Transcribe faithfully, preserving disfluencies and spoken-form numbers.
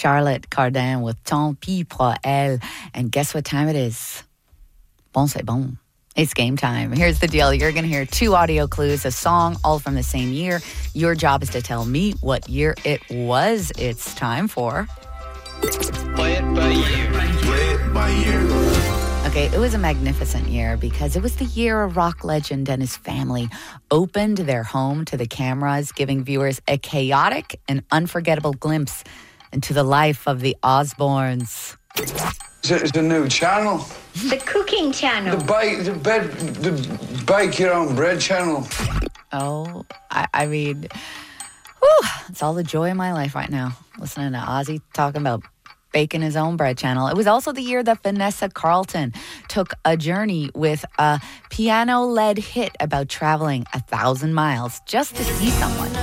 Charlotte Cardin with Tant pis pour elle. And guess what time it is? Bon, c'est bon. It's game time. Here's the deal. You're going to hear two audio clues, a song, all from the same year. Your job is to tell me what year it was. It's time for... Play it by ear. Play it by ear. Okay, it was a magnificent year because it was the year a rock legend and his family opened their home to the cameras, giving viewers a chaotic and unforgettable glimpse into the life of the Osbournes. It's a, it's a new channel. The cooking channel. The bake, the bed, the bake your own bread channel. Oh, I, I mean, whew, it's all the joy of my life right now, listening to Ozzy talking about baking his own bread channel. It was also the year that Vanessa Carlton took a journey with a piano-led hit about traveling a thousand miles just to see someone.